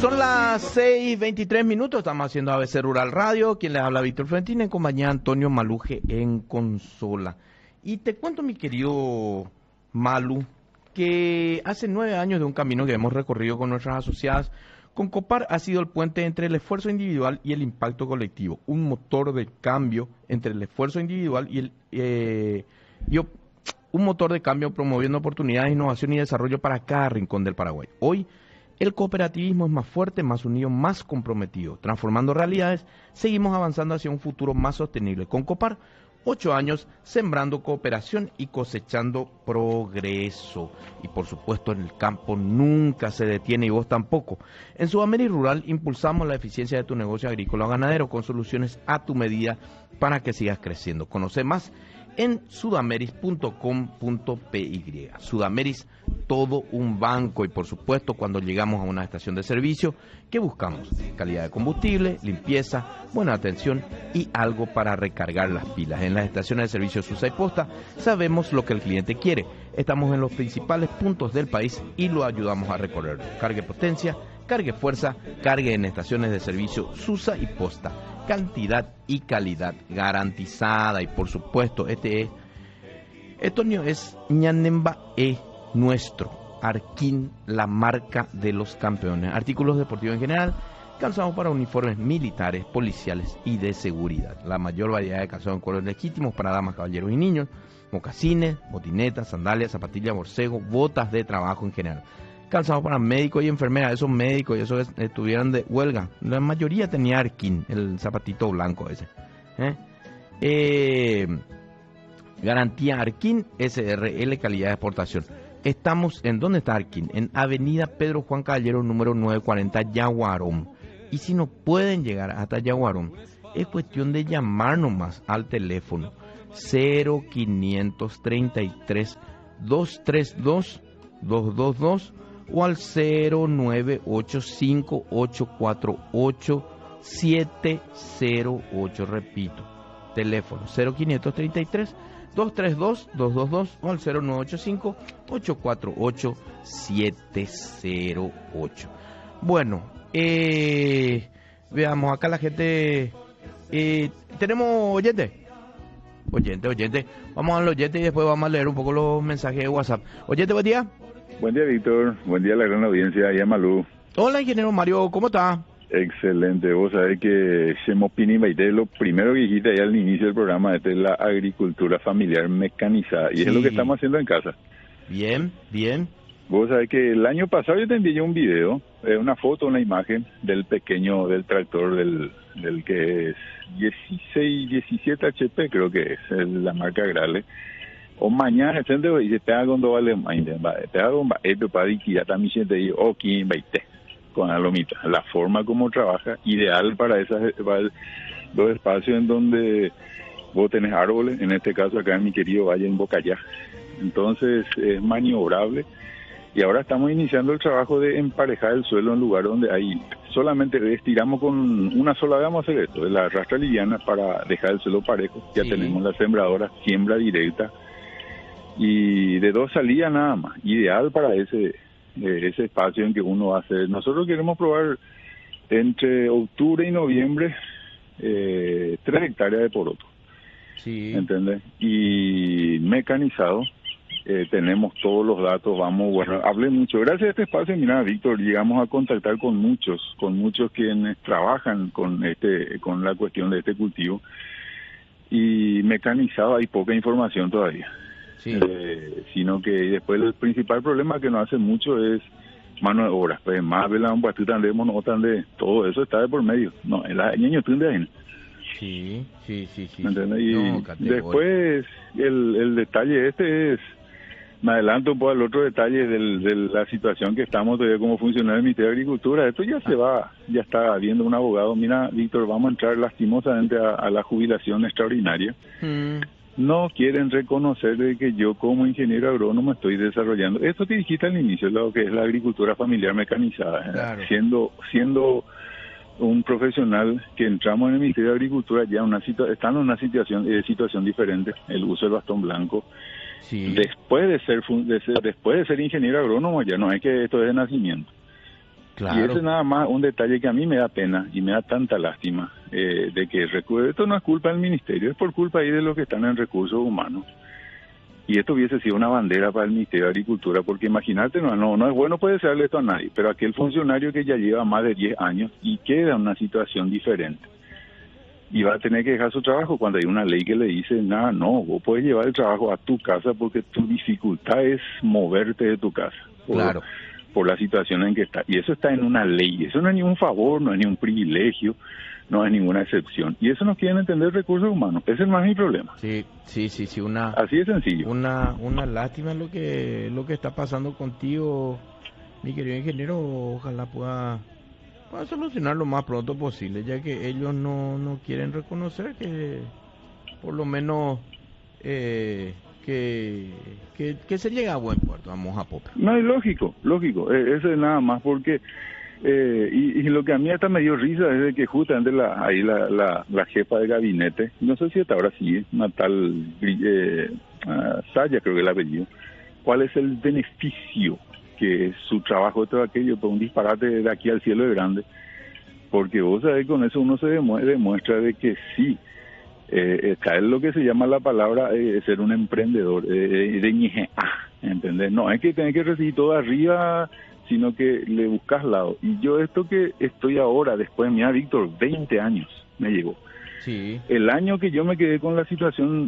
Son las 6:23, estamos haciendo ABC Rural Radio, quien les habla Víctor Florentín, en compañía de Antonio Maluje en consola. Y te cuento, mi querido Malu, que hace 9 años de un camino que hemos recorrido con nuestras asociadas, Concopar ha sido el puente entre el esfuerzo individual y el impacto colectivo, un motor de cambio entre el esfuerzo individual y un motor de cambio promoviendo oportunidades, innovación y desarrollo para cada rincón del Paraguay. Hoy, el cooperativismo es más fuerte, más unido, más comprometido. Transformando realidades, seguimos avanzando hacia un futuro más sostenible. Concopar, 8 años sembrando cooperación y cosechando progreso. Y por supuesto, en el campo nunca se detiene, y vos tampoco. En Sudamérica Rural impulsamos la eficiencia de tu negocio agrícola o ganadero con soluciones a tu medida para que sigas creciendo. Conoce más en sudameris.com.py. Sudameris, todo un banco. Y por supuesto, cuando llegamos a una estación de servicio, ¿qué buscamos? Calidad de combustible, limpieza, buena atención y algo para recargar las pilas. En las estaciones de servicio Susa y Posta sabemos lo que el cliente quiere. Estamos en los principales puntos del país y lo ayudamos a recorrer. Cargue potencia, cargue fuerza, cargue en estaciones de servicio Susa y Posta. Cantidad y calidad garantizada. Y por supuesto, Estonio es Ñanemba nuestro. Arquín, la marca de los campeones. Artículos deportivos en general, calzados para uniformes militares, policiales y de seguridad. La mayor variedad de calzados en cueros legítimos para damas, caballeros y niños. Mocasines, botinetas, sandalias, zapatillas, borcego, botas de trabajo en general. Calzado para médicos y enfermeras, esos médicos y esos que estuvieran de huelga. La mayoría tenía Arquín, el zapatito blanco ese. Garantía Arquín, SRL, calidad de exportación. Estamos, ¿en dónde está Arquín? En Avenida Pedro Juan Caballero, número 940, Yaguarón. Y si no pueden llegar hasta Yaguarón, es cuestión de llamar nomás al teléfono 0533 232 222 o al 0985-848-708. Repito, teléfono 0533 232 222 o al 0985-848-708. Bueno, veamos acá la gente. ¿Tenemos oyente? Oyente. Vamos al oyente y después vamos a leer un poco los mensajes de WhatsApp. Oyente, buen día. Buen día, Víctor. Buen día a la gran audiencia. Y a Malú. Hola, ingeniero Mario. ¿Cómo está? Excelente. Vos sabés que lo primero que dijiste ahí al inicio del programa es la agricultura familiar mecanizada. Y sí, es lo que estamos haciendo en casa. Bien. Vos sabés que el año pasado yo te envié un video, una foto, una imagen del tractor del que es 17 HP, creo que es la marca Grale. O mañana gente dice te hago dos vale te hago esto para que ya también siente y aquí veinte con la lomita, la forma como trabaja ideal para dos espacios en donde vos tenés árboles, en este caso acá en mi querido valle en Bocayá, entonces es maniobrable. Y ahora estamos iniciando el trabajo de emparejar el suelo en lugar donde hay solamente estiramos con una sola vez, vamos a hacer esto, la rastra liviana para dejar el suelo parejo. Ya tenemos la sembradora, siembra directa y de 2 salidas nada más, ideal para ese espacio en que uno va a hacer. Nosotros queremos probar entre octubre y noviembre 3 hectáreas de poroto, ¿entendés? Y mecanizado. Tenemos todos los datos, hablé mucho. Gracias a este espacio, mira, Víctor, llegamos a contactar con muchos quienes trabajan con la cuestión de este cultivo. Y mecanizado hay poca información todavía. Sino que después el principal problema que nos hace mucho es mano de obra. Pues más todo eso está de por medio. No, el año de Sí. ¿Entendés? Y después el detalle es, me adelanto un poco al otro detalle de la situación que estamos todavía como funcionario del Ministerio de Agricultura. Esto ya ya está viendo un abogado. Mira, Víctor, vamos a entrar lastimosamente a la jubilación extraordinaria. No quieren reconocer de que yo como ingeniero agrónomo estoy desarrollando esto que dijiste al inicio, lo que es la agricultura familiar mecanizada. Claro. Siendo un profesional que entramos en el Ministerio de Agricultura ya están en una situación diferente, el uso del bastón blanco. Después de ser ingeniero agrónomo ya no es que esto es de nacimiento. Claro. Y ese es nada más un detalle que a mí me da pena y me da tanta lástima, de que esto no es culpa del ministerio, es por culpa ahí de los que están en recursos humanos. Y esto hubiese sido una bandera para el Ministerio de Agricultura, porque imagínate, no es bueno puede desearle esto a nadie, pero aquel funcionario que ya lleva más de 10 años y queda en una situación diferente, y va a tener que dejar su trabajo cuando hay una ley que le dice, nada, no, vos puedes llevar el trabajo a tu casa porque tu dificultad es moverte de tu casa. Claro. Por la situación en que está. Y eso está en una ley, eso no es ni un favor, no es ni un privilegio, no es ninguna excepción. Y eso no quieren entender recursos humanos, ese es más mi problema. Sí, así de sencillo. Una lástima lo que está pasando contigo, mi querido ingeniero. Ojalá pueda solucionar lo más pronto posible, ya que ellos no quieren reconocer que por lo menos que se llega a buen puerto, vamos a Popa. No, es lógico, eso es nada más porque y lo que a mí hasta me dio risa es de que justamente la jefa de gabinete, no sé si hasta ahora sigue, una tal Saya, creo que el apellido, ¿cuál es el beneficio que es su trabajo de todo aquello? Por un disparate de aquí al cielo de grande, porque vos sabés, con eso uno se demuestra de que sí, está en lo que se llama la palabra ser un emprendedor, de ñeje, ¿entendés? No es que tenés que recibir todo arriba, sino que le buscas lado. Y yo esto que estoy ahora, después, mira, Víctor, 20 años me llegó. Sí. El año que yo me quedé con la situación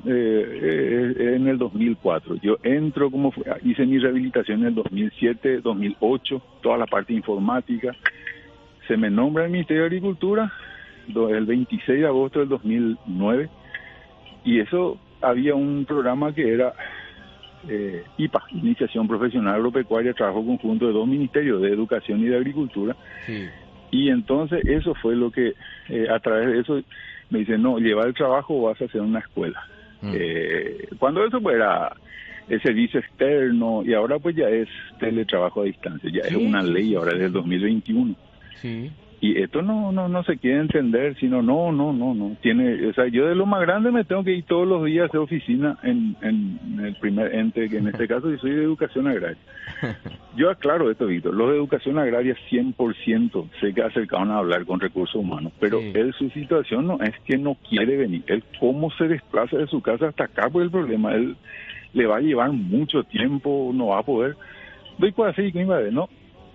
en el 2004. Yo entro, hice mi rehabilitación en el 2007, 2008, toda la parte informática. Se me nombra el Ministerio de Agricultura el 26 de agosto del 2009, y eso había un programa que era IPA, Iniciación Profesional Agropecuaria, trabajo conjunto de dos ministerios, de Educación y de Agricultura. Sí. Y entonces eso fue lo que, a través de eso, me dicen, no, llevar el trabajo o vas a hacer una escuela. Cuando eso pues era el servicio externo, y ahora pues ya es teletrabajo a distancia, ya es una ley ahora desde el 2021. Sí. Y esto no se quiere entender, sino no tiene, o sea, yo de lo más grande me tengo que ir todos los días a hacer oficina en el primer ente, que en este caso yo soy de Educación Agraria. Yo aclaro esto, Víctor, los de Educación Agraria 100% sé que acercaron a hablar con recursos humanos, pero su situación no es que no quiere venir, él cómo se desplaza de su casa hasta acá, pues el problema, él le va a llevar mucho tiempo, no va a poder, doy cuál así, que iba a ver, ¿no?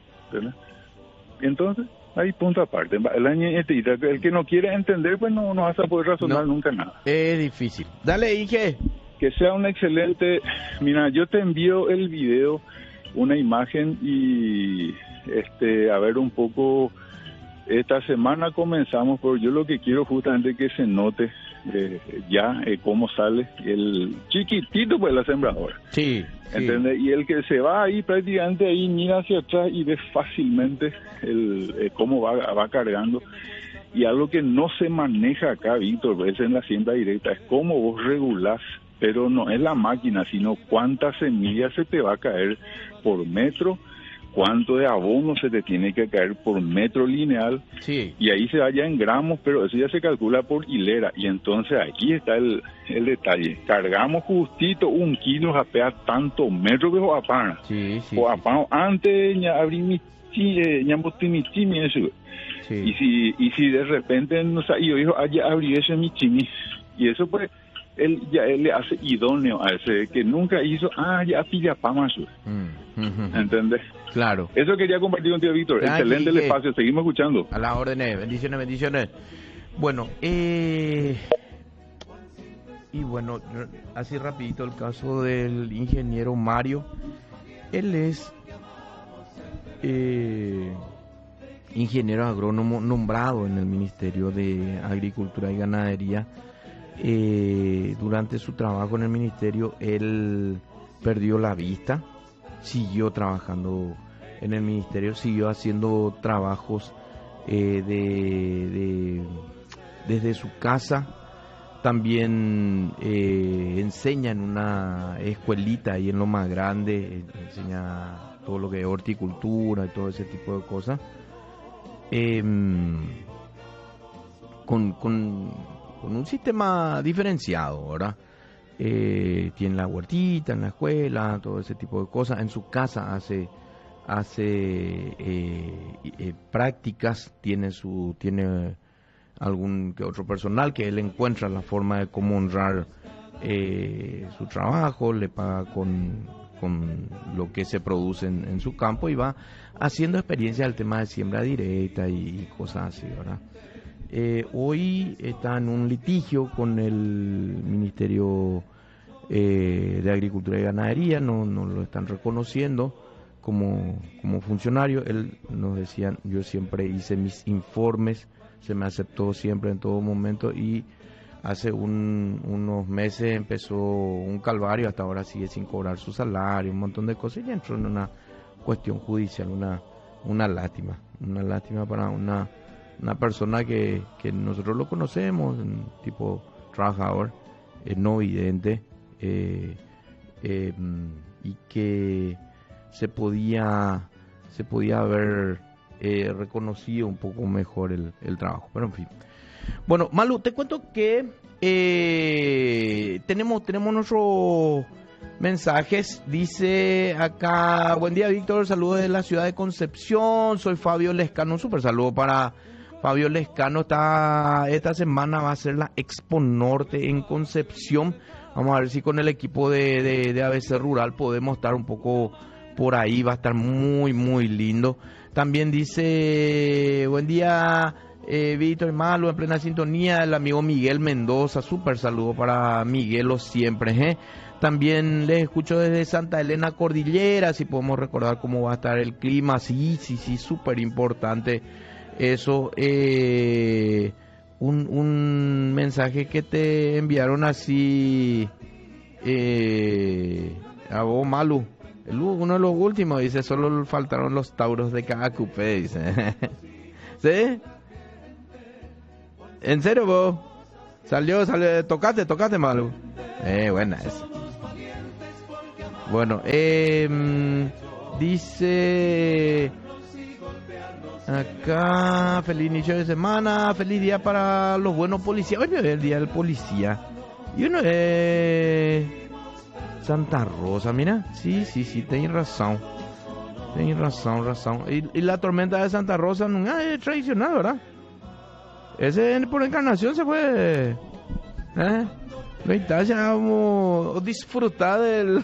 Entonces, hay punto aparte. El que no quiere entender, pues no vas a poder razonar nunca nada. Es difícil. Dale, Inge. Que sea un excelente... Mira, yo te envío el video, una imagen, y a ver un poco... Esta semana comenzamos, pero yo lo que quiero justamente es que se note cómo sale el chiquitito, pues la sembradora. Sí. ¿Entendés? Y el que se va ahí prácticamente ahí mira hacia atrás y ve fácilmente cómo va cargando. Y algo que no se maneja acá, Víctor, es en la siembra directa, es cómo vos regulás, pero no es la máquina, sino cuántas semillas se te va a caer por metro, cuánto de abono se te tiene que caer por metro lineal, y ahí se va ya en gramos, pero eso ya se calcula por hilera, y entonces aquí está el detalle. Cargamos justito 1 kilo apea tanto metro que o apana. O apano antes ya abrí mi eso. Y si de repente no sé, yo digo, ya abrí ese mi chimi, y eso pues él le hace idóneo a ese que nunca hizo, ya pilla pamas. ¿Entendés? Claro. Eso quería compartir contigo, Víctor. Excelente el espacio, seguimos escuchando. A las órdenes, bendiciones. Bueno, y bueno, así rapidito el caso del ingeniero Mario. Él es ingeniero agrónomo nombrado en el Ministerio de Agricultura y Ganadería. Durante su trabajo en el ministerio, él perdió la vista, siguió trabajando en el ministerio, siguió haciendo trabajos desde su casa. También enseña en una escuelita ahí en Loma Grande, enseña todo lo que es horticultura y todo ese tipo de cosas. Con un sistema diferenciado, ¿verdad? Tiene la huertita en la escuela, todo ese tipo de cosas. En su casa hace hace prácticas, tiene algún que otro personal que él encuentra la forma de cómo honrar su trabajo, le paga con lo que se produce en su campo y va haciendo experiencia del tema de siembra directa y cosas así, ¿verdad? Hoy está en un litigio con el Ministerio de Agricultura y Ganadería, no lo están reconociendo como funcionario. Él nos decía, yo siempre hice mis informes, se me aceptó siempre en todo momento, y hace unos meses empezó un calvario, hasta ahora sigue sin cobrar su salario, un montón de cosas, y entró en una cuestión judicial, una lástima para una persona que nosotros lo conocemos, un tipo trabajador, no vidente, y que se podía haber reconocido un poco mejor el trabajo, pero en fin. Bueno, Malu, te cuento que tenemos nuestros mensajes. Dice acá: buen día, Víctor, saludos de la ciudad de Concepción, soy Fabio Lescano. Un súper saludo para Fabio Lescano. Esta semana va a ser la Expo Norte en Concepción. Vamos a ver si con el equipo de ABC Rural podemos estar un poco por ahí, va a estar muy, muy lindo. También dice: buen día, Víctor y Malu, en plena sintonía, el amigo Miguel Mendoza. Súper saludo para Miguelo siempre, También les escucho desde Santa Elena Cordillera, si podemos recordar cómo va a estar el clima. Sí, súper importante eso. Un mensaje que te enviaron así a vos, Malu. Uno de los últimos dice: solo faltaron los tauros de cada cupé, dice. ¿Sí? ¿En serio vos? Salió, tocaste, Malu. Buena esa. Bueno, dice acá: feliz inicio de semana, feliz día para los buenos policías. Hoy es el día del policía. Y uno es Santa Rosa, mira. Sí, tenés razón. Y la tormenta de Santa Rosa no es tradicional, ¿verdad? Ese por Encarnación se fue. No está, ya vamos a disfrutar del.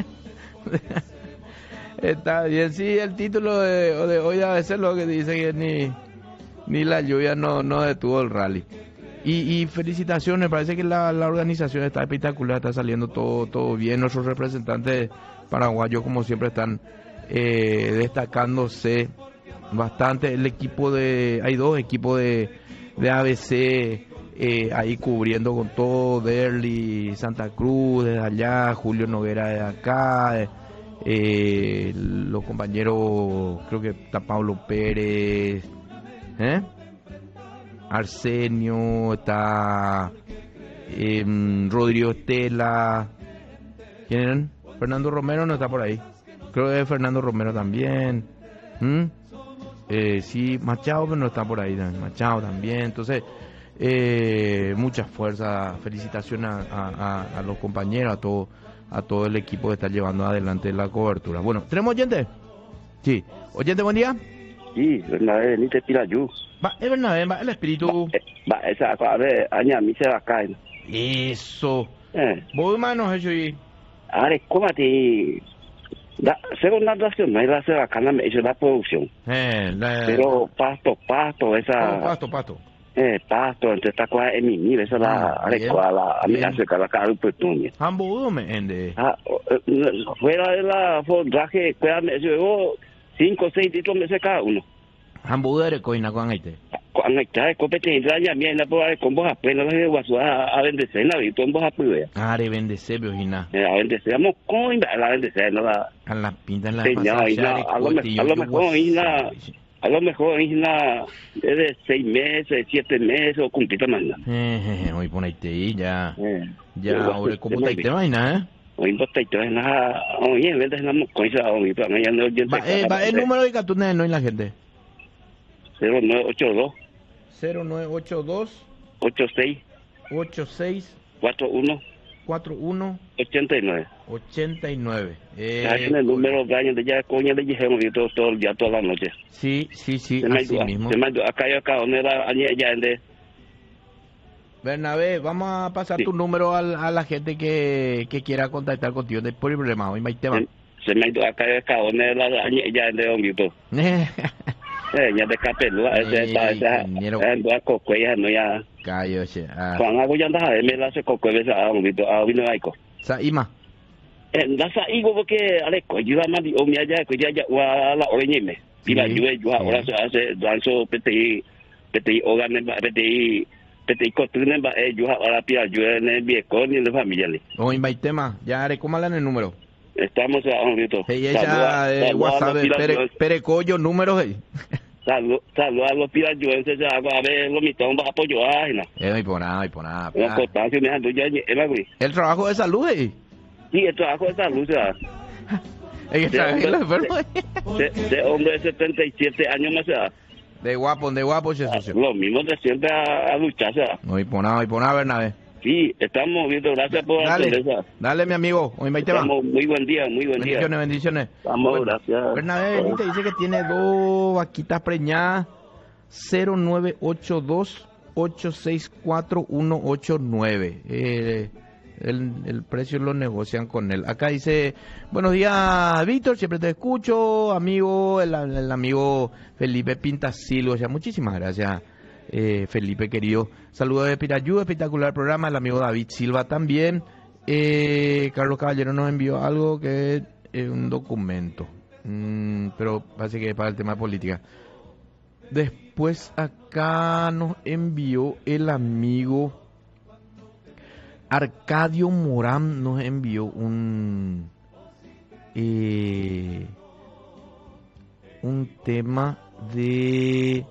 Está bien, sí, el título de hoy debe ser lo que dice que ni la lluvia no detuvo el rally. Y felicitaciones, parece que la organización está espectacular, está saliendo todo bien. Nuestros representantes paraguayos, como siempre, están destacándose bastante. Hay dos equipos de ABC ahí cubriendo con todo: Derli, Santa Cruz desde allá, Julio Noguera de acá, los compañeros, creo que está Pablo Pérez, Arsenio, está Rodrigo Estela. ¿Quién eran? Fernando Romero no está por ahí. Creo que es Fernando Romero también. Sí, Machado, pero no está por ahí. Machado también. Entonces, mucha fuerza. Felicitaciones a los compañeros, a todo el equipo que está llevando adelante la cobertura. Bueno, ¿tenemos oyente? Sí. ¿Oyente, buen día? Sí, Bernabé, ni te pila yo. Va, es Bernabé, va, el espíritu. Va, esa, a ver, aña, mi se va a caer. Eso. Vos, hermano, eso y. Ahora, ¿cómo te...? Segunda nacional, la se va a caer, me hizo la producción. Pero pasto, esa... Pasto. Pasto, entonces está con el mini, esa la adecuada, a mí hace cada cara pues tú. Ambo, me ende. Fuera de la fondaje, cuédame, yo 5 o 6 litros meses cada uno. Ambo de coina con este. Con este, competencia, ya mira, con vos apenas de guasua a vendecer, la vi, con vos apoyar. De vendecer, Virginia. A vendecer, vamos con la vendecer, no la. A la pinta en la a lo mejor es una de 6 meses, 7 meses o cumplita más. Hoy ponete ahí ya. Ya, ahora como te imaginas, Hoy vos te imaginas, oye, vendes una coisa, hoy para mañana no yo. Va el número de Catuné, no hay la gente. 0982 86 41 89 89 89. En el número de años de ya coña le dijimos todo el día, toda la noche. Sí, así mismo. Acá donde la ya de Bernabé, vamos a pasar tu número a la gente que quiera contactar contigo. No hay problema, hoy hay tema. Se me ha ido acá donde la ya de hombre. Ya de capelua, esa cocuella no ya. Callo, che. Cuando hago ya anda me la se cocuella a un vito a vino aico. Sa ima. Nasa igo porque ale ko yuha mali o mia ja ko ja wa la oreñime. Bila yuhe yuha ora se hace danzo peti organ peti cotune ba yuha ora pia yuhe ne viejo ni de familia le. Hoy hay tema, ya haré cómo en el número. Estamos a un vito. Ella WhatsApp Perecollo número ahí. Salud a los pirajuenses ya a ver lo mitón va a apoyar no. Y por nada. La importancia me ando ya el trabajo de salud ahí. Sí, el trabajo de salud ya. De hombre de 77 años más ya. De guapo, Jesús. Lo mismo de siempre a luchar ya. No hay por nada, Bernabé. Sí, estamos viendo, gracias por la cerveza. Dale, mi amigo, hoy me tema. Muy buen día. Bendiciones. Vamos, gracias. Bernabé dice que tiene 2 vaquitas preñadas, 0982-864-189. El precio lo negocian con él. Acá dice, buenos días, Víctor, siempre te escucho, amigo, el amigo Felipe Pintasilgo, ya muchísimas gracias. Felipe querido, saludos de Pirayú, espectacular programa, el amigo David Silva también. Carlos Caballero nos envió algo que es un documento, pero parece que es para el tema de política. Después acá nos envió el amigo Arcadio Morán, nos envió un tema de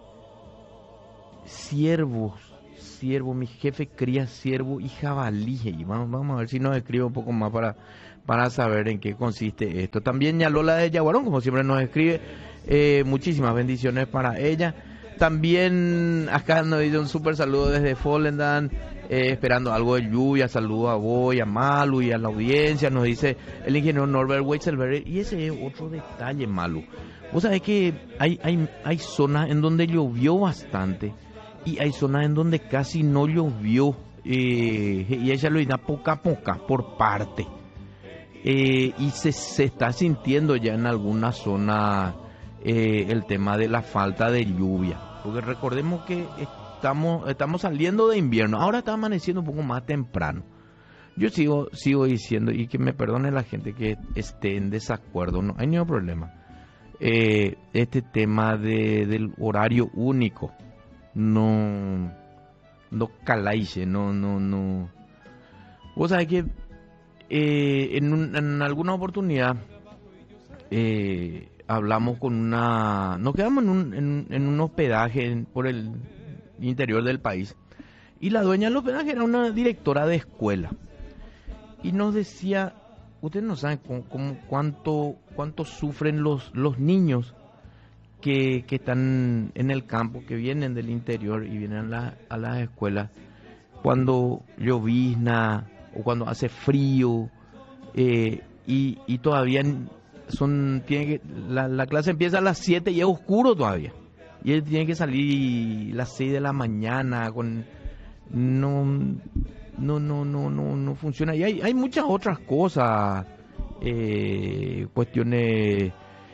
ciervo, mi jefe cría ciervo y jabalí. Y vamos a ver si nos escribe un poco más para saber en qué consiste esto. También Yalola de Yaguarón, como siempre nos escribe, muchísimas bendiciones para ella. También acá nos dice un súper saludo desde Volendam, esperando algo de lluvia. Saludos a Boy, a Malu y a la audiencia. Nos dice el ingeniero Norbert Weitzelberger. Y ese es otro detalle, Malu. Vos sabés que hay zonas en donde llovió bastante y hay zonas en donde casi no llovió, y ella lo dirá poco a poco por parte, y se está sintiendo ya en alguna zona el tema de la falta de lluvia, porque recordemos que estamos saliendo de invierno, ahora está amaneciendo un poco más temprano. Yo sigo diciendo, y que me perdone la gente que esté en desacuerdo, no hay ningún problema, este tema del horario único no calaiche, no. Vos sabés que en alguna oportunidad hablamos nos quedamos en un hospedaje por el interior del país, y la dueña del hospedaje era una directora de escuela y nos decía, ustedes no saben cuánto sufren los niños que están en el campo, que vienen del interior y vienen a las escuelas cuando llovizna o cuando hace frío, y todavía la clase empieza a las 7 y es oscuro todavía, y él tiene que salir a las 6 de la mañana no funciona. Y hay muchas otras cosas, cuestiones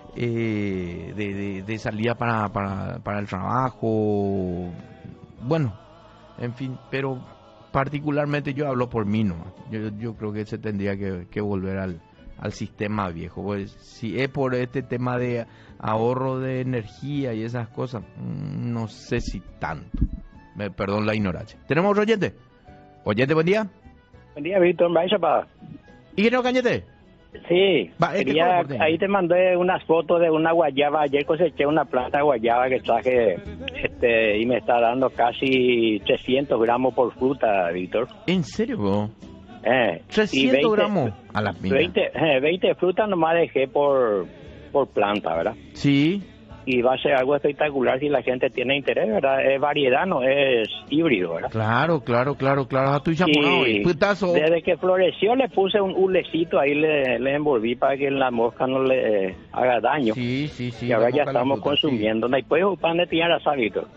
de salida para el trabajo, bueno, en fin, pero particularmente yo hablo por mí nomás. Yo creo que se tendría que volver al sistema viejo, pues, si es por este tema de ahorro de energía y esas cosas, no sé si tanto. Perdón la ignorancia. ¿Tenemos otro oyente? Oyente, buen día. Buen día, Víctor. ¿Y qué no, Cañete? Sí, ahí te mandé unas fotos de una guayaba. Ayer coseché una planta de guayaba que traje, y me está dando casi 300 gramos por fruta, Víctor. ¿En serio, bro? 300 gramos a la pinta. 20 frutas nomás dejé por planta, ¿verdad? Sí. y va a ser algo espectacular si la gente tiene interés, ¿verdad? Es variedad, no es híbrido, ¿verdad? Claro. Y desde que floreció le puse un hulecito ahí, le envolví para que la mosca no le haga daño. Sí. Y ahora ya estamos consumiendo. No hay pues pan de tirar asado, Víctor.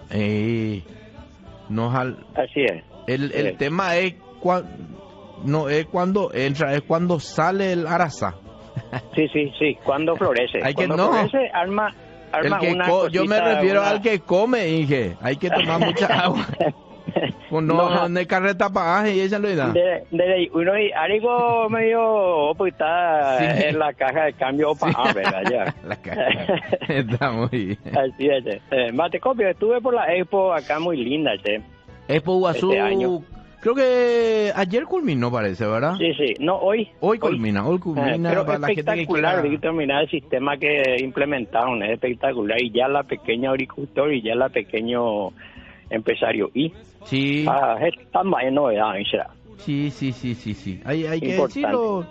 Así es. El tema es no es cuando entra, es cuando sale el arasa. Sí, cuando florece. Florece, arma yo me refiero al que come, dije. Hay que tomar mucha agua. No carreta para y ella lo da. Uno y algo medio pues está en la caja de cambio para ¿verdad? Ya. La caja. Está muy bien. Así es. Matecopio, estuve por la Expo acá muy linda, Expo Guazú. Este año. Creo que ayer culminó, parece, ¿verdad? Sí. No, hoy. Hoy culmina. Pero para es espectacular, Víctor, mira el sistema que implementaron, es espectacular. Y ya la pequeña agricultor y ya la pequeño empresario. Sí. Está más en novedad, ¿será? Sí. Hay que decirlo.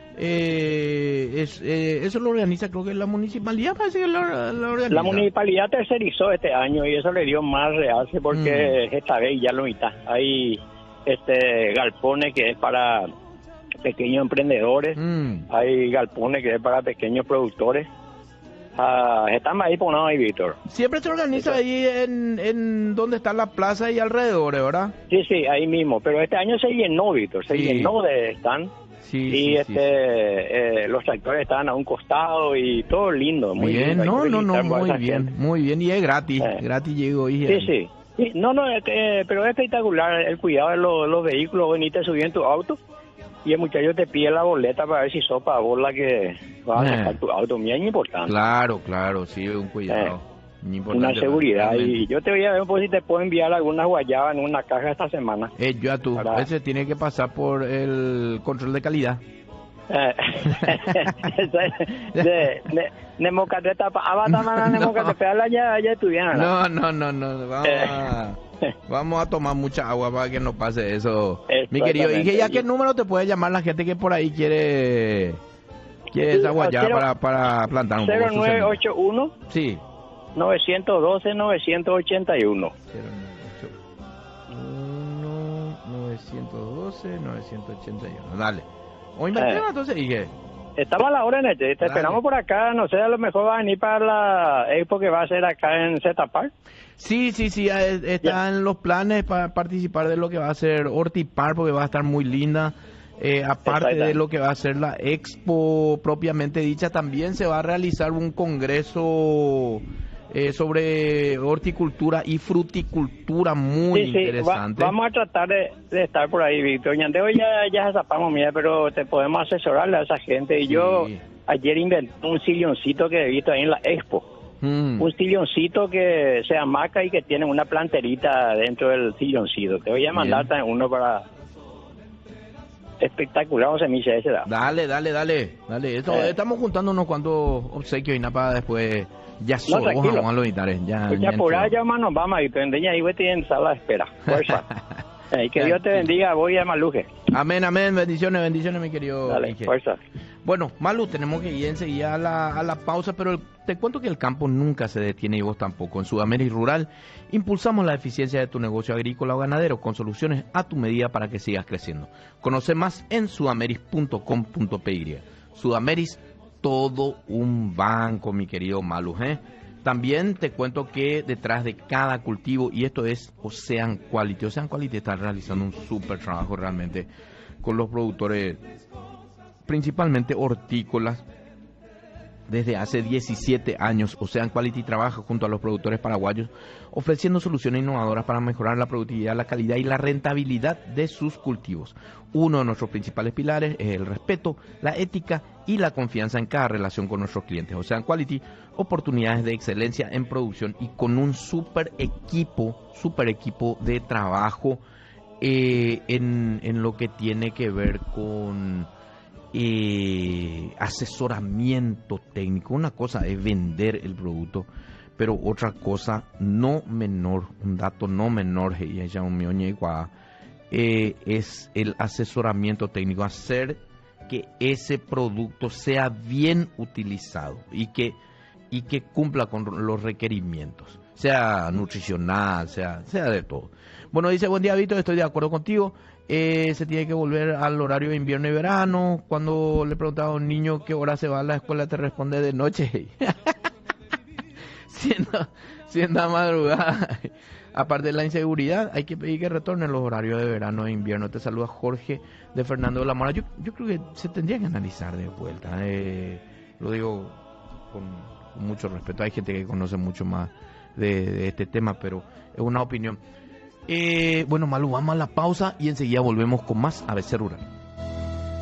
Eso lo organiza, creo que la municipalidad, parece que lo organiza. La municipalidad tercerizó este año y eso le dio más realce porque esta vez ya lo mitad. Hay galpones que es para pequeños emprendedores, hay galpones que es para pequeños productores. Estamos ahí por ahí, Víctor. Siempre se organiza ahí en donde está la plaza y alrededor, ¿verdad? Sí, ahí mismo, pero este año se llenó, Víctor, llenó de stand. Los tractores estaban a un costado y todo lindo, muy bien. Muy bien, y es gratis, gratis llegó. Sí. Pero es espectacular el cuidado de los vehículos. Veniste subiendo en tu auto y el muchacho te pide la boleta para ver si sopa vos la que vas a sacar tu auto. Muy importante. Claro, sí, un cuidado. Una seguridad. Realmente. Y yo te voy a ver si te puedo enviar algunas guayabas en una caja esta semana. Ese tiene que pasar por el control de calidad. Vamos a tomar mucha agua para que no pase eso, mi querido. Y ya qué número te puede llamar la gente que por ahí quiere esa guayaba para plantar un 0981 sí 912 981 912 981. Dale. Hoy me quedo, entonces dije. Estamos a la hora, Nete. Te esperamos por acá. No sé, a lo mejor va a venir para la expo que va a ser acá en Zeta Park. Sí. Está en los planes para participar de lo que va a ser Hortipar, porque va a estar muy linda. Aparte de lo que va a ser la expo propiamente dicha, también se va a realizar un congreso sobre horticultura y fruticultura muy interesante. Vamos a tratar de estar por ahí, Víctor. Ñandeo ya zapamos, mira, pero te podemos asesorarle a esa gente. Y yo ayer inventé un silloncito que he visto ahí en la expo. Un silloncito que se hamaca y que tiene una planterita dentro del silloncito. Te voy a mandar también uno para... Espectacular, o semilla ese da. Dale. Estamos juntando unos cuantos obsequios y nada para después... Ya vamos a los militares. Ya por allá, mano, vamos y pendeña ahí, voy en sala de espera. Fuerza. Y que Dios te bendiga, voy a Maluje. Amén. Bendiciones, mi querido. Dale, fuerza. Bueno, Malu, tenemos que ir enseguida a la pausa, pero te cuento que el campo nunca se detiene y vos tampoco. En Sudamérica Rural impulsamos la eficiencia de tu negocio agrícola o ganadero con soluciones a tu medida para que sigas creciendo. Conoce más en sudameris.com.py. Sudameris, todo un banco, mi querido Malu. También te cuento que detrás de cada cultivo, y esto es Ocean Quality está realizando un súper trabajo realmente con los productores, principalmente hortícolas. Desde hace 17 años, Ocean Quality trabaja junto a los productores paraguayos, ofreciendo soluciones innovadoras para mejorar la productividad, la calidad y la rentabilidad de sus cultivos. Uno de nuestros principales pilares es el respeto, la ética y la confianza en cada relación con nuestros clientes. Ocean Quality, oportunidades de excelencia en producción y con un super equipo de trabajo en lo que tiene que ver con asesoramiento técnico. Una cosa es vender el producto, pero otra cosa no menor, un dato no menor, es el asesoramiento técnico, hacer que ese producto sea bien utilizado y y que cumpla con los requerimientos, sea nutricional, sea de todo. Bueno, dice, buen día, Víctor, estoy de acuerdo contigo. Se tiene que volver al horario de invierno y verano. Cuando le preguntaba a un niño qué hora se va a la escuela, te responde de noche. siendo a madrugada. Aparte de la inseguridad, hay que pedir que retornen los horarios de verano e invierno. Te saluda Jorge de Fernando de la Mora. Yo creo que se tendría que analizar de vuelta. Lo digo con mucho respeto. Hay gente que conoce mucho más de este tema, pero es una opinión. Bueno, Malu, vamos a la pausa y enseguida volvemos con más ABC Rural.